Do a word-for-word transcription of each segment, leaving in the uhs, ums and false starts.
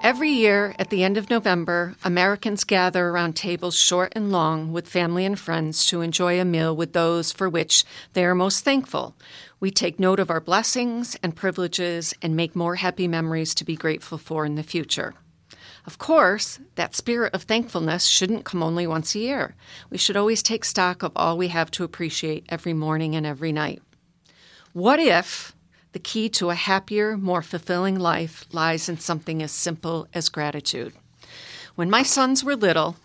Every year, at the end of November, Americans gather around tables short and long with family and friends to enjoy a meal with those for which they are most thankful. We take note of our blessings and privileges and make more happy memories to be grateful for in the future. Of course, that spirit of thankfulness shouldn't come only once a year. We should always take stock of all we have to appreciate every morning and every night. What if the key to a happier, more fulfilling life lies in something as simple as gratitude? When my sons were little,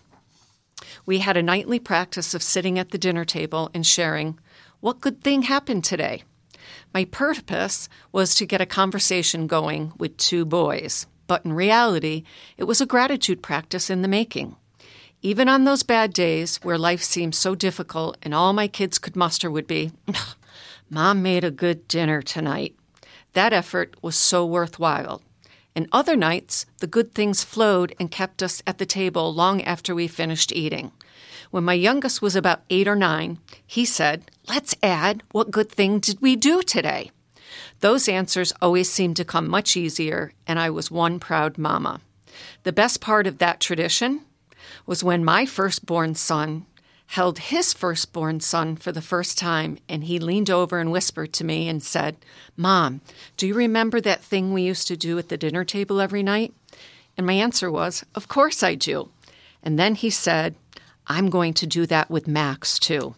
we had a nightly practice of sitting at the dinner table and sharing, "What good thing happened today?" My purpose was to get a conversation going with two boys, but in reality, it was a gratitude practice in the making. Even on those bad days where life seemed so difficult and all my kids could muster would be, "Mom made a good dinner tonight." That effort was so worthwhile. And other nights, the good things flowed and kept us at the table long after we finished eating. When my youngest was about eight or nine, he said, "Let's add, what good thing did we do today?" Those answers always seemed to come much easier, and I was one proud mama. The best part of that tradition was when my firstborn son held his firstborn son for the first time, and he leaned over and whispered to me and said, "Mom, do you remember that thing we used to do at the dinner table every night?" And my answer was, "Of course I do." And then he said, "I'm going to do that with Max, too."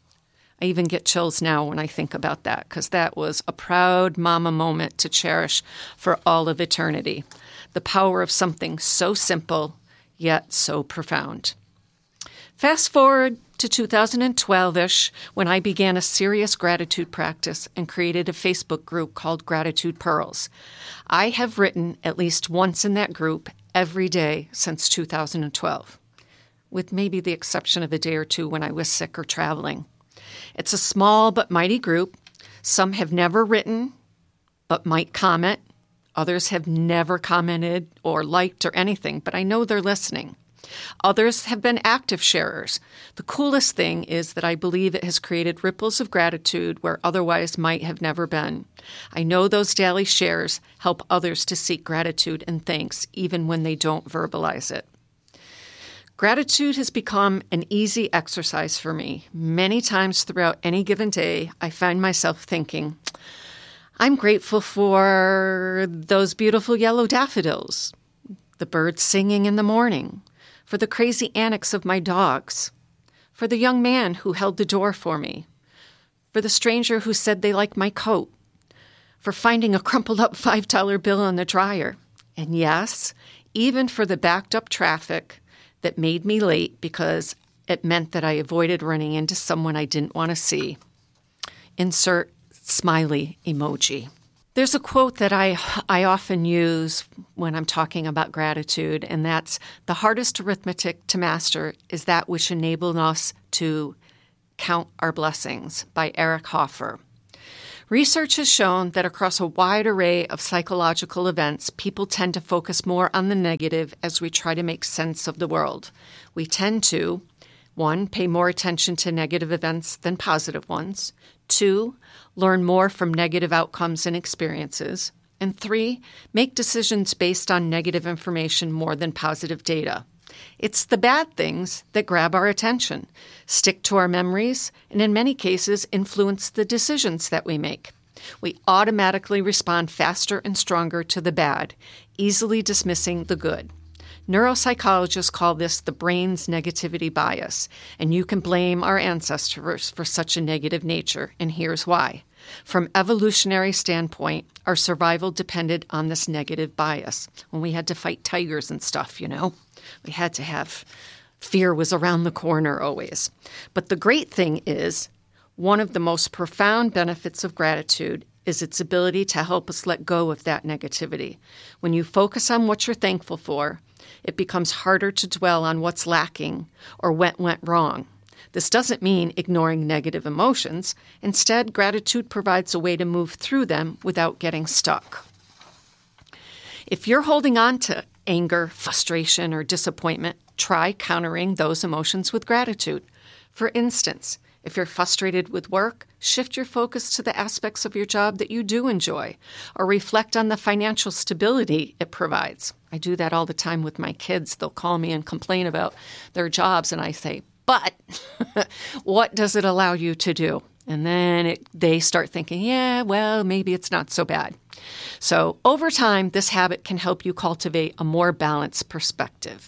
I even get chills now when I think about that, because that was a proud mama moment to cherish for all of eternity. The power of something so simple, yet so profound. Fast forward to two thousand twelve-ish, when I began a serious gratitude practice and created a Facebook group called Gratitude Pearls. I have written at least once in that group every day since two thousand twelve, with maybe the exception of a day or two when I was sick or traveling. It's a small but mighty group. Some have never written, but might comment. Others have never commented or liked or anything, but I know they're listening. Others have been active sharers. The coolest thing is that I believe it has created ripples of gratitude where otherwise might have never been. I know those daily shares help others to seek gratitude and thanks even when they don't verbalize it. Gratitude has become an easy exercise for me. Many times throughout any given day, I find myself thinking, I'm grateful for those beautiful yellow daffodils, the birds singing in the morning, for the crazy antics of my dogs, for the young man who held the door for me, for the stranger who said they liked my coat, for finding a crumpled up five dollar bill in the dryer, and yes, even for the backed up traffic that made me late because it meant that I avoided running into someone I didn't want to see. Insert smiley emoji. There's a quote that I I often use when I'm talking about gratitude, and that's, "The hardest arithmetic to master is that which enables us to count our blessings," by Eric Hoffer. Research has shown that across a wide array of psychological events, people tend to focus more on the negative as we try to make sense of the world. We tend to, one, pay more attention to negative events than positive ones. Two, learn more from negative outcomes and experiences. And three, make decisions based on negative information more than positive data. It's the bad things that grab our attention, stick to our memories, and in many cases influence the decisions that we make. We automatically respond faster and stronger to the bad, easily dismissing the good. Neuropsychologists call this the brain's negativity bias, and you can blame our ancestors for such a negative nature, and here's why. From evolutionary standpoint, our survival depended on this negative bias. When we had to fight tigers and stuff, you know, we had to have, fear was around the corner always. But the great thing is, one of the most profound benefits of gratitude is its ability to help us let go of that negativity. When you focus on what you're thankful for, it becomes harder to dwell on what's lacking or what went wrong. This doesn't mean ignoring negative emotions. Instead, gratitude provides a way to move through them without getting stuck. If you're holding on to anger, frustration, or disappointment, try countering those emotions with gratitude. For instance, If you're frustrated with work, shift your focus to the aspects of your job that you do enjoy, or reflect on the financial stability it provides. I do that all the time with my kids. They'll call me and complain about their jobs, and I say, but what does it allow you to do? And then it, they start thinking, yeah, well, maybe it's not so bad. So over time, this habit can help you cultivate a more balanced perspective.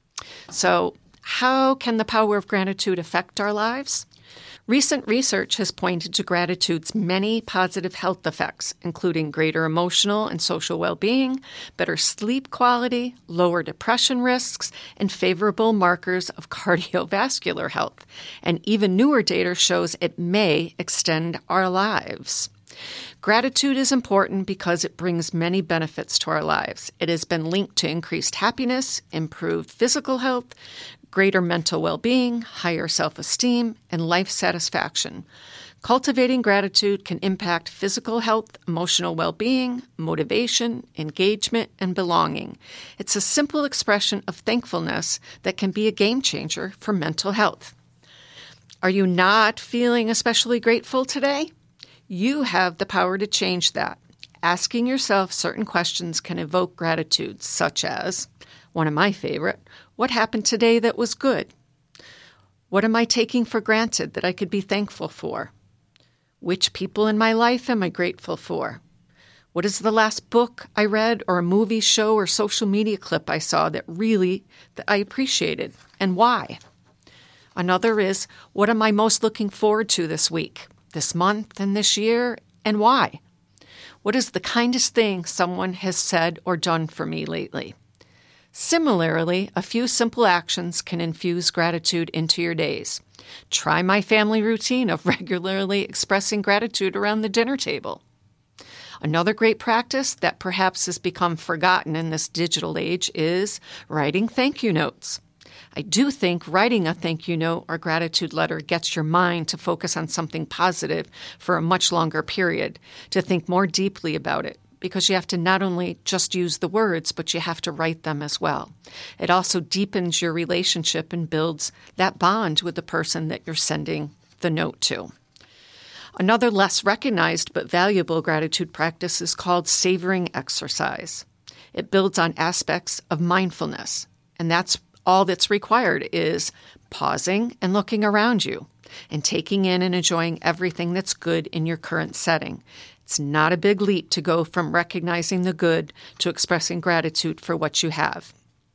So how can the power of gratitude affect our lives? Recent research has pointed to gratitude's many positive health effects, including greater emotional and social well-being, better sleep quality, lower depression risks, and favorable markers of cardiovascular health. And even newer data shows it may extend our lives. Gratitude is important because it brings many benefits to our lives. It has been linked to increased happiness, improved physical health, greater mental well-being, higher self-esteem, and life satisfaction. Cultivating gratitude can impact physical health, emotional well-being, motivation, engagement, and belonging. It's a simple expression of thankfulness that can be a game changer for mental health. Are you not feeling especially grateful today? You have the power to change that. Asking yourself certain questions can evoke gratitude, such as, one of my favorite, what happened today that was good? What am I taking for granted that I could be thankful for? Which people in my life am I grateful for? What is the last book I read or a movie, show, or social media clip I saw that really that I appreciated, and why? Another is, what am I most looking forward to this week, this month, and this year, and why? What is the kindest thing someone has said or done for me lately? Similarly, a few simple actions can infuse gratitude into your days. Try my family routine of regularly expressing gratitude around the dinner table. Another great practice that perhaps has become forgotten in this digital age is writing thank you notes. I do think writing a thank you note or gratitude letter gets your mind to focus on something positive for a much longer period, to think more deeply about it, because you have to not only just use the words, but you have to write them as well. It also deepens your relationship and builds that bond with the person that you're sending the note to. Another less recognized but valuable gratitude practice is called savoring exercise. It builds on aspects of mindfulness, and that's all that's required is pausing and looking around you and taking in and enjoying everything that's good in your current setting. It's not a big leap to go from recognizing the good to expressing gratitude for what you have.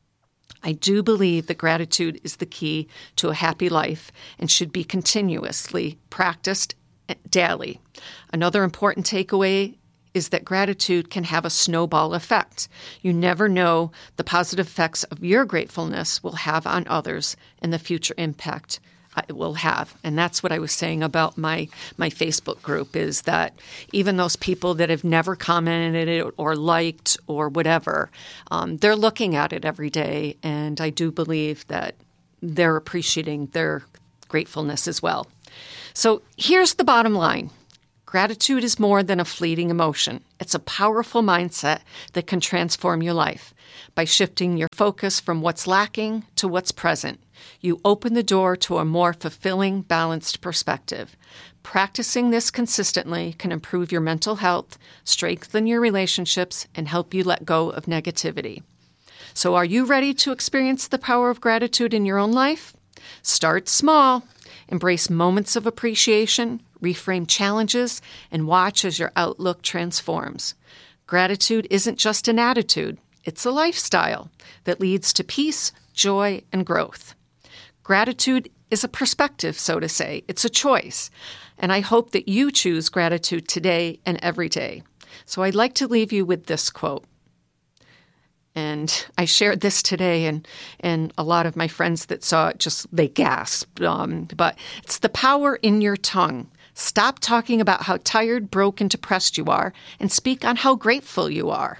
I do believe that gratitude is the key to a happy life and should be continuously practiced daily. Another important takeaway is that gratitude can have a snowball effect. You never know the positive effects of your gratefulness will have on others and the future impact it will have. And that's what I was saying about my, my Facebook group, is that even those people that have never commented it or liked or whatever, um, they're looking at it every day. And I do believe that they're appreciating their gratefulness as well. So here's the bottom line. Gratitude is more than a fleeting emotion. It's a powerful mindset that can transform your life. By shifting your focus from what's lacking to what's present, you open the door to a more fulfilling, balanced perspective. Practicing this consistently can improve your mental health, strengthen your relationships, and help you let go of negativity. So are you ready to experience the power of gratitude in your own life? Start small. Embrace moments of appreciation, reframe challenges, and watch as your outlook transforms. Gratitude isn't just an attitude, it's a lifestyle that leads to peace, joy, and growth. Gratitude is a perspective, so to say. It's a choice. And I hope that you choose gratitude today and every day. So I'd like to leave you with this quote. And I shared this today, and, and a lot of my friends that saw it just, they gasped. Um, but it's the power in your tongue. Stop talking about how tired, broke, and depressed you are, and speak on how grateful you are.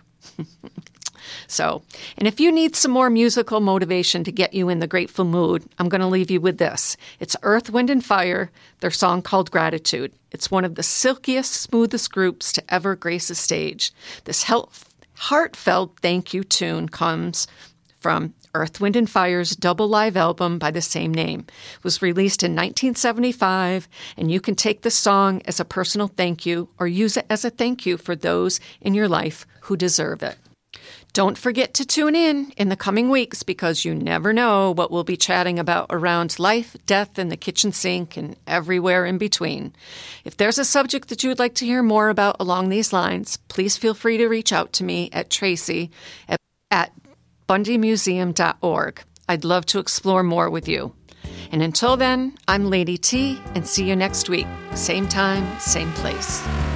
So, and if you need some more musical motivation to get you in the grateful mood, I'm going to leave you with this. It's Earth, Wind, and Fire, their song called Gratitude. It's one of the silkiest, smoothest groups to ever grace a stage. This health, heartfelt thank you tune comes from Earth, Wind and Fire's double live album by the same name. It was released in nineteen seventy-five, and you can take the song as a personal thank you or use it as a thank you for those in your life who deserve it. Don't forget to tune in in the coming weeks because you never know what we'll be chatting about around life, death, and the kitchen sink and everywhere in between. If there's a subject that you would like to hear more about along these lines, please feel free to reach out to me at Tracy at, at bundy museum dot org. I'd love to explore more with you. And until then, I'm Lady T, and see you next week. Same time, same place.